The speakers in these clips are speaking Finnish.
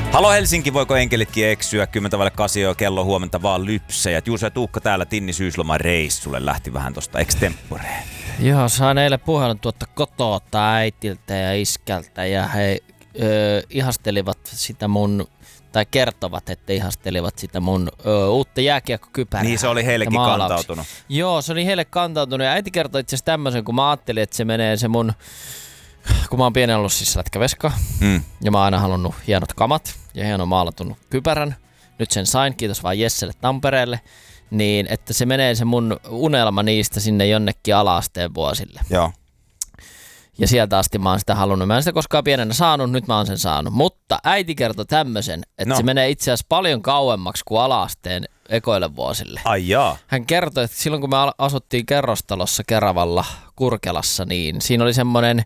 Halo Helsinki, voiko enkelitkin eksyä? 10:08 jo kello huomenta vaan lypsäjät. Juuso ja Tuukka täällä Tinni syysloman reissulle lähti vähän tosta extemporeen. Joo, sain eilen puhelun tuotta kotoa äitiltä ja iskältä ja he ihastelivat sitä mun, tai kertovat, että ihastelivat sitä mun uutta jääkiekkokypärää. Niin se oli heillekin kantautunut. Joo, se oli heille kantautunut ja äiti kertoi itse asiassa tämmöisen, kun mä ajattelin, että se menee se mun, kun mä oon pienen ollut siis lätkäveska ja mä oon aina halunnut hienot kamat ja hieno maalatunut kypärän. Nyt sen sain, kiitos vaan Jesselle Tampereelle. Niin, että se menee se mun unelma niistä sinne jonnekin ala-asteen vuosille. Joo. Ja sieltä asti mä oon sitä halunnut. Mä en sitä koskaan pienenä saanut, nyt mä oon sen saanut. Mutta äiti kertoi tämmöisen, että se menee itse asiassa paljon kauemmaksi kuin ala-asteen ekoille vuosille. Ai jaa. Hän kertoi, että silloin kun me asuttiin kerrostalossa Keravalla Kurkelassa, niin siinä oli semmoinen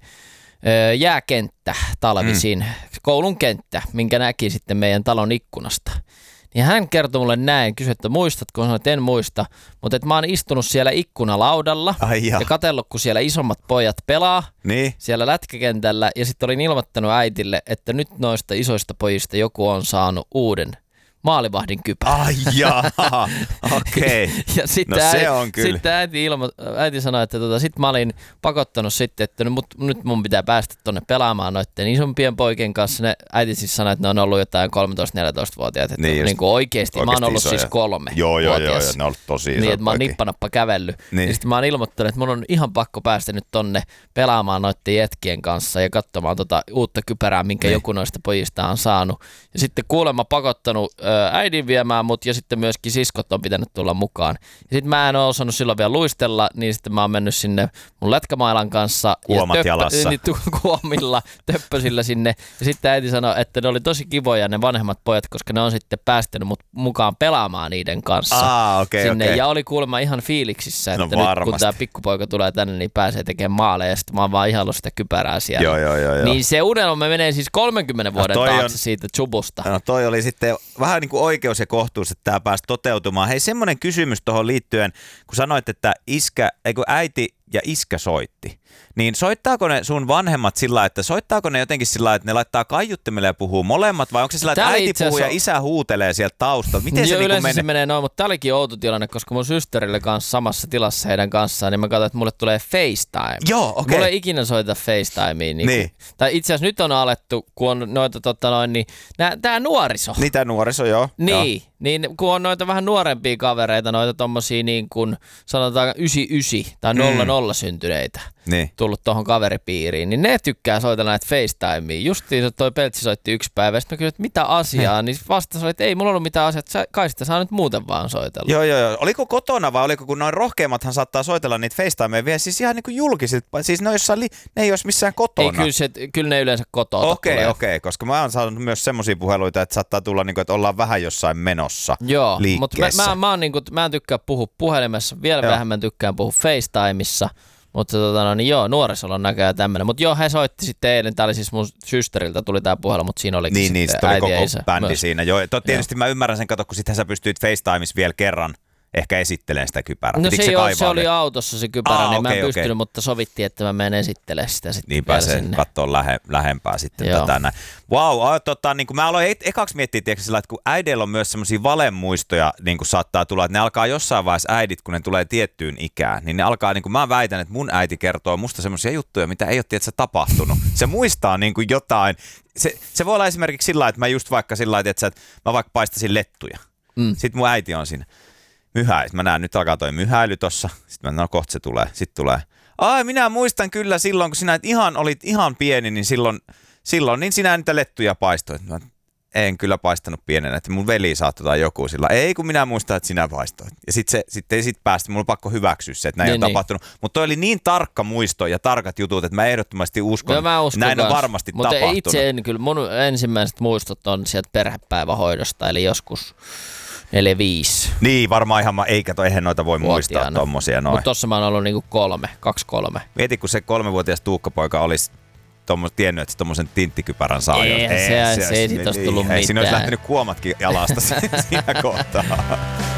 jääkenttä talvisin, koulun kenttä, minkä näki sitten meidän talon ikkunasta. Ja hän kertoi mulle näin, kysyi, että muistatko? Sanoin, että en muista, mutta että mä oon istunut siellä ikkunalaudalla ja katsellut, kun siellä isommat pojat pelaa siellä lätkäkentällä. Ja sitten olin ilmoittanut äitille, että nyt noista isoista pojista joku on saanut uuden maalivahdin kypärän. Ai jaa, okei. Ja sitten no se on kyllä. Sitten äiti sanoi, että sit mä olin pakottanut sitten, että nyt mun pitää päästä tonne pelaamaan noitten isompien poikien kanssa. Äiti siis sanoi, että ne on ollut jotain 13-14-vuotiaat. Että niin kuin oikeasti mä oon ollut isoja. Siis 3 Joo, ne on ollut tosi isoja. Niin, että mä oon nippanappa kävellyt. Niin. Ja sitten mä oon ilmoittanut, että mun on ihan pakko päästä nyt tonne pelaamaan noitten jätkien kanssa ja katsomaan uutta kypärää, minkä joku noista pojista on saanut. Ja sitten kuulemma pakottanut äidin viemään mut ja sitten myöskin siskot on pitänyt tulla mukaan. Ja sitten mä en ole osannut silloin vielä luistella, niin sitten mä oon mennyt sinne mun lätkämailan kanssa. Kuomat jalassa. Kuomilla, töppösillä sinne. Ja sitten äiti sanoi, että ne oli tosi kivoja ne vanhemmat pojat, koska ne on sitten päästänyt mut mukaan pelaamaan niiden kanssa sinne. Ja oli kuulemma ihan fiiliksissä, että nyt kun tää pikkupoika tulee tänne, niin pääsee tekemään maaleja. Ja sitten mä oon vaan ihaillut sitä kypärää siellä. Joo. Niin se unelma menee siis 30 vuoden taakse siitä Chubusta. No toi oli sitten vähän niin kuin oikeus ja kohtuus, että tämä pääsi toteutumaan. Hei, semmoinen kysymys tuohon liittyen, kun sanoit, että äiti ja iskä soitti, niin soittaako ne sun vanhemmat sillä, että soittaako ne jotenkin sillä, että ne laittaa kaiuttimelle ja puhuu molemmat, vai onko se sillä, että äiti puhuu ja isä huutelee sieltä taustalla? Miten se yleensä menee? Se menee noin, mutta tää olikin outo tilanne, koska mun systerille kanssa samassa tilassa heidän kanssaan, niin mä katsoin, että mulle tulee FaceTime. Joo, okei. Mulle ei ikinä soita FaceTimeen. Niin. Tai itse asiassa nyt on alettu, kun on noita niin tää nuoriso. Niin tää nuoriso, joo. Niin kun on noita vähän nuorempia kavereita, noita tommosia niin kuin sanotaan 99 tai 00 syntyneitä tullut tohon kaveripiiriin, niin ne tykkää soitella näitä FaceTimea. Justiin toi Peltsi soitti yksi päivä, sitten mä kysyin, että mitä asiaa, niin vastasi, että ei mulla ollut mitään asiaa, kai sitä saa nyt muuten vaan soitella. Joo. Oliko kotona vai oliko, kun noin rohkeammathan saattaa soitella niitä FaceTimeja vielä siis ihan niin kuin julkiset, siis ne ei olisi missään kotona. Ei, kyllä ne yleensä kotona. Okei, koska mä oon saanut myös semmosia puheluita, että saattaa tulla, niin kuin, että ollaan vähän jossain menossa liikkeessä. Mutta mä en tykkää puhua puhelimessa, vielä vähemmän tykkään puhua FaceTimeissa. Mutta nuorisolla on näköjään tämmöinen. Mutta he soitti sitten eilen, tää oli siis mun systeriltä tuli tää puhelu, mutta siinä olikin niin, sitten oli äiti ja koko isä bändi myös. siinä. Tietysti mä ymmärrän sen, kun sitten sä pystyit FaceTimeissa vielä kerran ehkä esittelemään sitä kypärää. No se oli autossa se kypärä, niin mä en pystynyt, mutta sovittiin, että mä menen esittelemään sitä sitten niin pääsee katsoa lähempää sitten tätä näin. Niin kuin mä aloin ekaksi miettiä, sillä, että kun äideillä on myös semmoisia valemuistoja, niin kuin saattaa tulla, että ne alkaa jossain vaiheessa äidit, kun ne tulee tiettyyn ikään, niin ne alkaa, niin kuin mä väitän, että mun äiti kertoo musta semmoisia juttuja, mitä ei ole tietysti tapahtunut. Se muistaa niin kuin jotain. Se voi olla esimerkiksi sillä, että mä just vaikka sillä, että mä vaikka paistasin lettuja. Sitten mun äiti on siinä. Mä näen, nyt alkaa toi myhäily tossa. Sitten kohta se tulee. Sitten tulee. Minä muistan kyllä silloin, kun sinä olit ihan pieni, niin silloin niin sinä niitä lettuja paistoit. Mä en kyllä paistanut pienenä, että mun veli saattoi tai joku sillä. Ei, kun minä muistan, että sinä paistoit. Ja sitten ei päästä, mulla on pakko hyväksyä se, että näin on tapahtunut. Mutta toi oli niin tarkka muisto ja tarkat jutut, että mä ehdottomasti uskon, että näin on varmasti tapahtunut. Mutta itse en kyllä, mun ensimmäiset muistot on sieltä perhepäivähoidosta, eli joskus 4-5. Niin, varmaan eihän noita voi muistaa tommosia noin. Mutta tossa mä oon ollut niinku 2-3. Mieti, kun se 3-vuotias Tuukkapoika olisi tiennyt, että se tommosen tinttikypärän saa. Se ei sit olisi tullut mitään. Siinä olisi lähtenyt kuomatkin jalasta siinä kohtaa.